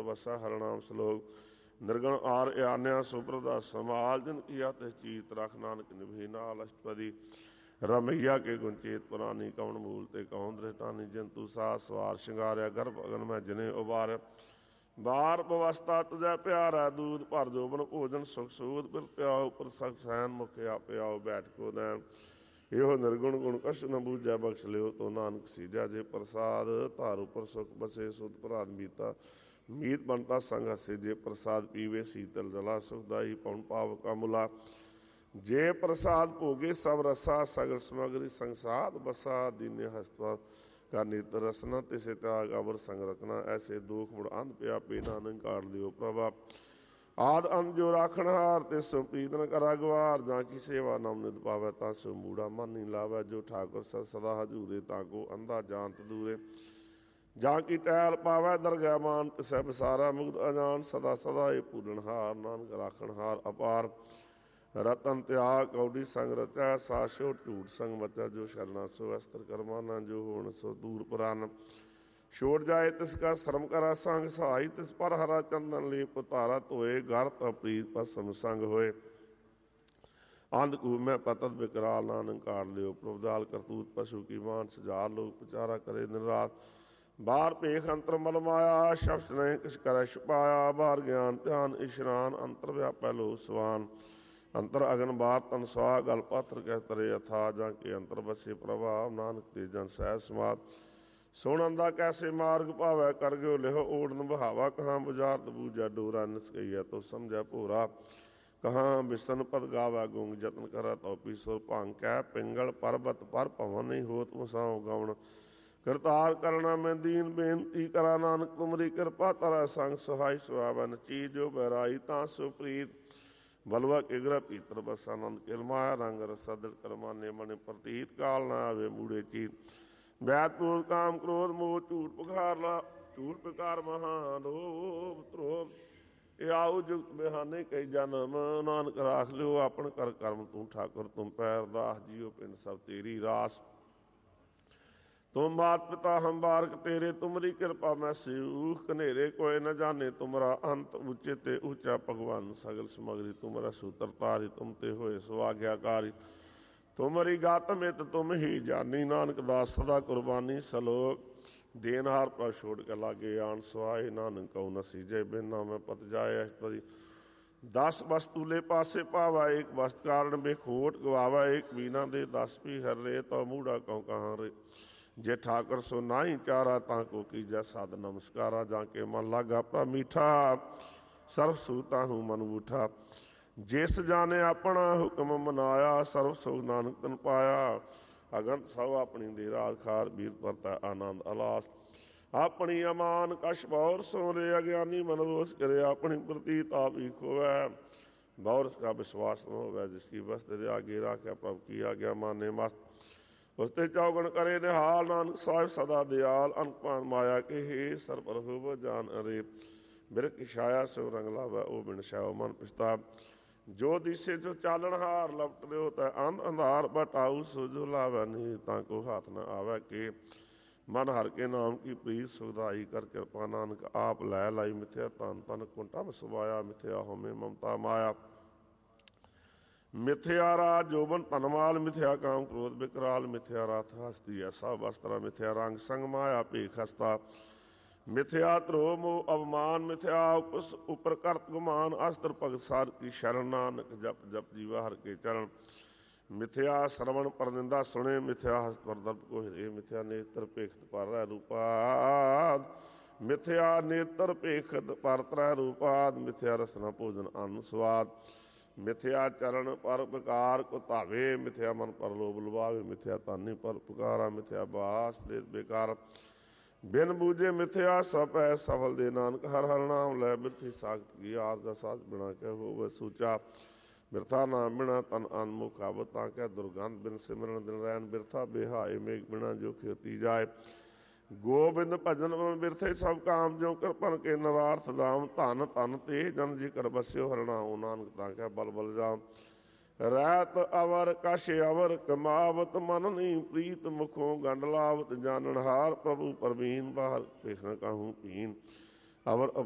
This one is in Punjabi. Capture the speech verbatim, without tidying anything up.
ਵਸਾ ਹਰਨਾਮ ਸਲੋਕ ਨਿਰਗਣ ਆਰ ਆਨਿਆ ਸੁਪਰਦਾ ਸਮਾਲ ਜਨ ਕੀਆ ਤਿਸ ਚੀਤ ਰਖ ਨਾਨਕ ਨਿਭੀ ਨਾਲ ਅਸ਼ਟਪਦੀ ਰਮਈਆ ਕੇ ਗੁੰਚੇਤ ਪੁਰਾਨੀ ਕੌਣ ਮੂਲ ਤੇ ਕੌਣ ਦ੍ਰਿਸ਼ਟਾਨੀ ਜੰਤੂ ਸਾ ਸਵਾਰ ਸ਼ਿੰਗਾਰਿਆ ਗਰਭ ਅਗਨ ਮੈਂ ਜਨੇ ਉਬਾਰ ਬਾਰ ਬਵਸਥਾ ਤੁਝੈ ਪਿਆਰਾ ਦੂਧ ਭਰ ਜੋਬਨ ਭੋਜਨ ਸੁਖ ਸੂਦ ਬਿਲ ਪਿਆਓ ਉਪਰ ਸਖ ਸੈਨ ਮੁਖਿਆ ਪਿਆਓ ਬੈਠ ਕੋ ਦੈਨ ਇਹੋ ਨਿਰਗੁਣ ਗੁਣ ਕਛ ਨ ਬੂਝੈ ਬਖਸ਼ ਲਿਓ ਤੋ ਨਾਨਕ ਸੀਜਾ ਜੇ ਪ੍ਰਸਾਦ ਧਾਰ ਉਪਰ ਸੁਖ ਬਸੇ ਸੁਧ ਭਰਾਤ ਮੀਤਾ ਮੀਤ ਬਣਤਾ ਸੰਗ ਹਸੇ ਜੇ ਪ੍ਰਸਾਦ ਪੀਵੇ ਸੀਤਲ ਜਲਾ ਸੁਖਦਾਈ ਪਉਣ ਪਾਵ ਕਮੁਲਾ ਜੇ ਪ੍ਰਸਾਦ ਭੋਗੇ ਸਭ ਰਸਾ ਸਗਲ ਸਮਗਰੀ ਸੰਸਾਦ ਬਸਾ ਦੀਨੇ ਹਸਤਵਾ ਕਾ ਨਿਤ ਰਸਨਾ ਤਿਸੇ ਤਿਆਗ ਅਵਰ ਸੰਗ ਰਚਨਾ ਐਸੇ ਦੁਖ ਮੁੜ ਅੰਧ ਪਿਆ ਪੇ ਨਾਨਕ ਕਾੜ ਲਿਓ ਪ੍ਰਭਾ ਆਦ ਅੰਤ ਜੋ ਰਾਖਣ ਹਾਰ ਤੇ ਸੋ ਪ੍ਰੀਤ ਨ ਕਰਾ ਗਵਾਰ ਜਾਂ ਕੀ ਸੇਵਾ ਨਾਮ ਨਿਤ ਪਾਵੈ ਤਾਂ ਸੋ ਮੂੜਾ ਮਨ ਨਹੀਂ ਲਾਵੈ ਜੋ ਠਾਕੁਰ ਸਦਾ ਹਜੂਰੇ ਤਾਂ ਕੋ ਅੰਧਾ ਜਾਣਤ ਦੂਰੇ ਜਾਂ ਕੀ ਟਹਿਲ ਪਾਵੈ ਦਰਗਹਿ ਮਾਨ ਤਿਸੈ ਬਸਾਰਾ ਮੁਕਤ ਅਜਾਨ ਸਦਾ ਸਦਾ ਇਹ ਪੂਰਨ ਹਾਰ ਨਾਨਕ ਰਾਖਣ ਹਾਰ ਅਪਾਰ ਰਤਨ ਤਿਆਗ ਕੌਡੀ ਸੰਗ ਰਚੈ ਸਾਸ਼ੋ ਝੂਠ ਸੰਗ ਮਚੈ ਜੋ ਸ਼ਰਨਾ ਸੋ ਅਸਤਰ ਕਰਮਾ ਨਾ ਜੋ ਹੋਣ ਸੋ ਦੂਰ ਪੁਰਾਨ ਛੋੜ ਜਾਏ ਤਿਸ ਕਾ ਸ਼ਰਮ ਕਰਾ ਸੰਗ ਸਹਾਈ ਤਿਸ ਪਰ ਹਰਾ ਚੰਦਨ ਲੀਪ ਉਤਾਰਾ ਧੋਏ ਘਰ ਤ ਪ੍ਰੀਤ ਪਸਮ ਸੰਗ ਹੋਏ ਅੰਧ ਕੂ ਮੈਂ ਪਤਤ ਬਿਕਰਾਲ ਨਾਨਕ ਕਾੜ ਲਿਓ ਪ੍ਰਭਦਾਲ ਕਰਤੂਤ ਪਸ਼ੂ ਕੀ ਮਾਨ ਸਜਾਰ ਲੋਕ ਪ੍ਰਚਾਰਾ ਕਰੇ ਦਿਨ ਰਾਤ ਬਾਹਰ ਭੇਖ ਅੰਤਰ ਮਲ ਮਾਇਆ ਸ਼ਬਦ ਨਹੀਂ ਕਿਛ ਕਰੈ ਛੁਪਾਇਆ ਬਾਹਰ ਗਿਆਨ ਧਿਆਨ ਇਸ਼ਨਾਨ ਅੰਤਰ ਵਿਆਪੈ ਲੋ ਸਵਾਨ ਅੰਤਰ ਅਗਨ ਬਾਹਰ ਤਨ ਸਵਾ ਗਲ ਪਾਤਰ ਕਹਿ ਤਰੇ ਅਥਾ ਜਾਂ ਕੇ ਅੰਤਰ ਬਸੇ ਪ੍ਰਭਾਵ ਨਾਨਕ ਤੇ ਜਨ ਸਹਿ ਸਮਾਦ ਸੋਹਣ ਦਾ ਕੈਸੇ ਮਾਰਗ ਭਾਵੈ ਕਰ ਗਿਓ ਲਿਹੋ ਓੜਨ ਬਹਾਵਾ ਕਹਾਂ ਬੁਝਾਰਤ ਬੂਝਾ ਡੋਰਾ ਨਿਸਕਈਆ ਤੋ ਸਮਝੈ ਭੋਰਾ ਕਹਾਂ ਬਿਸਨ ਪਦ ਗਾਵੈ ਗੁੰਗ ਜਤਨ ਕਰੈ ਤਉਪੀ ਸੁਰ ਭੰਗ ਕਹਿ ਪਿੰਗਲ ਪਰਬਤ ਪਰ ਭਵਨ ਨਹੀਂ ਹੋਤ ਮੁਸਾਉ ਗਵਣ ਕਰਤਾਰ ਕਰਨਾ ਮੈਂ ਦੀਨ ਬੇਨਤੀ ਕਰਾ ਨਾਨਕ ਤੁਮਰੀ ਕਿਰਪਾ ਤਰੈ ਸੰਗ ਸਹਾਈ ਸੁਆਵਨ ਚੀਜ਼ ਜੋ ਬਹਿਰਾਈ ਤਾਂ ਸੋ ਪ੍ਰੀਤ ਬਲਵਾ ਕਿਗਰਾ ਪੀਤਰ ਬਸਾ ਆਨੰਦ ਕਿਲਮਾਇਆ ਰੰਗ ਰਸਾ ਦਿਲ ਕਰਮਾਨੇ ਮਨ ਪ੍ਰਤੀਤ ਕਾਲ ਨਾ ਆਵੇ ਮੂੜੇ ਚੀਤ ਵੈਤ ਕ੍ਰੋਧ ਕਾਮ ਕ੍ਰੋਧ ਮੋਹ ਝੂਠ ਪੁਖਾਰ ਲਾ ਝੂਠ ਪ੍ਰਕਾਰ ਮਹਾਨ ਲੋਭ ਧਰੋਧ ਇਹ ਆਉ ਜੁਗਤ ਬਿਹਾਨੇ ਕਈ ਜਨਮ ਨਾਨਕ ਰਾਖ ਲਿਓ ਆਪਣ ਕਰ ਕਰਮ ਤੂੰ ਠਾਕੁਰ ਤੁਮ ਪੈਰ ਦਾਸ ਜੀਓ ਪਿੰਡ ਸਭ ਤੇਰੀ ਰਾਸ ਤੁਮ ਮਾਤ ਪਿਤਾ ਹਮ ਬਾਰਕ ਤੇਰੇ ਤੁਮਰੀ ਕਿਰਪਾ ਮੈਂ ਸਿਊਖ ਕਨੇਰੇ ਕੋਏ ਨ ਜਾਣੇ ਤੁਮਰਾ ਅੰਤ ਉੱਚੇ ਤੇ ਉੱਚਾ ਭਗਵਾਨ ਸਗਲ ਸਮਗਰੀ ਤੁਮਰਾ ਸੂਤਰ ਤਾਰੀ ਤੁਮ ਤੇ ਹੋਏ ਸੁਆਗਿਆਕਾਰੀ ਤੁਮਰੀ ਗਾਤ ਮਿਤ ਤੁਮ ਹੀ ਜਾਨੀ ਨਾਨਕ ਦਾਸ ਸਦਾ ਕੁਰਬਾਨੀ ਸਲੋਕ ਦੇਨਹਾਰ ਪ੍ਰਭ ਛੋੜ ਕੇ ਲਾਗੇ ਆਣ ਸਵਾਏ ਨਾਨਕ ਕਉ ਨ ਸੀਜੇ ਬਿਨਾ ਮੈਂ ਪਤ ਜਾਏ ਅਸ਼ਟਪਦੀ ਦਸ ਵਸਤੂਲੇ ਪਾਸੇ ਪਾਵਾ ਏਕ ਵਸਤ ਕਾਰਨ ਬੇਖੋਟ ਗਵਾਵਾ ਏਕ ਬੀਨਾ ਦੇ ਦਸ ਵੀ ਹਰ ਰੇ ਤਉ ਮੂੜਾ ਕਉ ਕਹਾਂ ਰੇ ਜੇ ਠਾਕੁਰ ਸੋ ਨਾਹੀ ਚਾਰਾ ਤਾਂ ਕੋ ਕੀਜੈ ਸਦ ਨਮਸਕਾਰਾ ਜਾਂ ਕੇ ਮਨ ਲਾਗਾ ਭਰਾ ਮੀਠਾ ਸਰਬ ਸੂਤਾ ਹੂੰ ਮਨ ਬੂਠਾ ਜਿਸ ਜਾਨੇ ਆਪਣਾ ਹੁਕਮ ਮਨਾਇਆ ਸਰਬ ਸੁਖ ਨਾਨਕ ਤਨ ਪਾਇਆ ਅਗੰਤ ਸਭ ਆਪਣੀ ਦੇ ਰਾਜ ਖਾਰ ਬੀਰ ਪਰਤਾ ਆਨੰਦ ਅਲਾਸ ਆਪਣੀ ਅਮਾਨ ਕਛ ਬੌਰ ਸੋਰੇ ਅਗਿਆਨੀ ਮਨ ਰੋਸ ਕਰੇ ਆਪਣੀ ਪ੍ਰਤੀਤ ਆਪ ਹੀ ਖੋਵੈ ਬੌਰ ਕਾ ਵਿਸ਼ਵਾਸ ਨ ਹੋਵੈ ਜਿਸ ਕੀ ਬਸ ਤੇਰੇ ਆਗੇ ਰਾਖਿਆ ਪ੍ਰਭ ਕੀ ਆਗਿਆ ਮਾਨੇ ਮਸਤ ਉਸ ਤੇ ਚੌਗਣ ਕਰੇ ਨਿਹਾਲ ਨਾਨਕ ਸਾਹਿਬ ਸਦਾ ਦਿਆਲ ਅਨਪਾਨ ਮਾਇਆ ਕੇ ਹੇ ਸਰਬਰ ਹੋਵ ਜਾਨ ਅਰੇ ਬਿਰਕ ਛਾਇਆ ਸੋ ਰੰਗ ਲਾਵੈ ਉਹ ਬਿਨ ਛਾਉ ਮਨ ਪਛਤਾਵ ਜੋ ਦਿਸੇ ਜੋ ਚਾਲਣ ਹਾਰ ਲਪਟ ਲਿਓ ਤਾਂ ਅੰਧ ਅੰਧਾਰ ਬਟਾਊ ਸੋ ਜੋ ਲਾਵੈ ਨਹੀਂ ਤਾਂ ਕੋ ਹੱਥ ਨ ਆਵੈ ਕੇ ਮਨ ਹਰ ਕੇ ਨਾਮ ਕੀ ਪ੍ਰੀਤ ਸੁਖਦਾਈ ਕਰ ਕਿਰਪਾ ਨਾਨਕ ਆਪ ਲੈ ਲਾਈ ਮਿਥਿਆ ਤਨ ਤਨ ਕੁੰਟਾ ਵਸਵਾਇਆ ਮਿਥਿਆ ਹੋਮੇ ਮਮਤਾ ਮਾਇਆ ਮਿਥਿਆ ਰਾਜ ਜੋਬਨ ਧਨਮਾਲ ਮਿਥਿਆ ਕਾਮ ਕ੍ਰੋਧ ਬਿਕਰਾਲ ਮਿਥਿਆ ਰਾਤ ਹਸਤੀ ਐਸਾ ਵਸਤਰਾ ਮਿਥਿਆ ਰੰਗ ਸੰਗ ਮਾਇਆ ਭੇਖ ਹਸਤਾ ਮਿਥਿਆ ਧਰੋ ਮੋ ਅਵਮਾਨ ਮਿਥਿਆ ਉਪਸ ਉਪਰ ਕਰਤ ਗੁਮਾਨ ਅਸਤਰ ਭਗਤ ਸਾਰ ਕੀ ਸ਼ਰਨ ਨਾਨਕ ਜਪ ਜਪ ਜੀਵਾ ਹਰ ਕੇ ਚਰਨ ਮਿਥਿਆ ਸਰਵਣ ਪਰਨਿੰਦਾ ਸੁਣੇ ਮਿਥਿਆ ਹਸਤ ਪਰ ਦਰਪ ਕੋ ਹਿਰੇ ਮਿਥਿਆ ਨੇਤਰ ਭੇਖਤ ਪਰ ਰਹਿ ਰੂਪਾਦ ਮਿਥਿਆ ਨੇਤਰ ਭੇਖਤ ਪਰ ਤਰੈ ਰੂਪਾਦ ਮਿਥਿਆ ਰਸਨਾ ਭੋਜਨ ਅੰਨ ਸਵਾਦ ਮਿਥਿਆ ਚਰਨ ਪਰ ਵਿਕਾਰ ਕੋ ਧਾਵੇ ਮਿਥਿਆ ਮਨ ਪਰ ਲੋਭ ਲਵਾਵੇ ਮਿਥਿਆ ਤਾਨੀ ਪਰ ਪੁਕਾਰਾ ਮਿਥਿਆ ਬਾਸ ਦੇ ਬੇਕਾਰ ਬਿਨ ਬੂਝੇ ਮਿਥਿਆ ਸਪੈ ਸਫਲ ਦੇ ਨਾਨਕ ਹਰ ਹਰ ਨਾਮ ਲੈ ਬਿਰਥੀ ਸਾਖਤ ਕੀ ਆਰ ਦਾ ਸਾਜ ਬਣਾ ਕੇ ਹੋਵੇ ਸੂਚਾ ਬਿਰਥਾ ਨਾਮ ਬਿਨਾ ਤਨ ਅਨਮੁਖ ਆਵ ਤਾਂ ਕਹਿ ਦੁਰਗੰਧ ਬਿਨ ਸਿਮਰਨ ਦਿਨ ਰਹਿਣ ਬਿਰਥਾ ਬਿਹਾਏ ਮੇਘ ਬਿਨਾ ਜੋ ਖੇਤੀ ਜਾਏ ਗੋਬਿੰਦ ਭਜਨ ਬਿਰਥੇ ਸਭ ਕਾਮ ਜੋ ਕਿਰਪਨ ਕੇ ਨਰਾਰਥ ਦਾਮ ਧਨ ਧਨ ਤੇ ਜਨ ਜੀ ਕਰ ਬਸਿਓ ਹਰਣਾਉ ਨਾਨਕ ਤਾਂ ਕਹਿ ਬਲ ਬਲ ਜਾਮ ਰਹਿਤ ਅਵਰ ਕਛ ਅਵਰ ਕਮਾਵਤ ਮਨ ਨਹੀਂ ਪ੍ਰੀਤ ਮੁਖੋਂ ਗੰਡ ਲਾਵਤ ਜਾਨਣ ਹਾਰ ਪ੍ਰਭੂ ਪਰਵੀਨ ਬਾਹਰ ਦੇਖਣ ਕਾਹੂ ਪੀਨ ਅਵਰ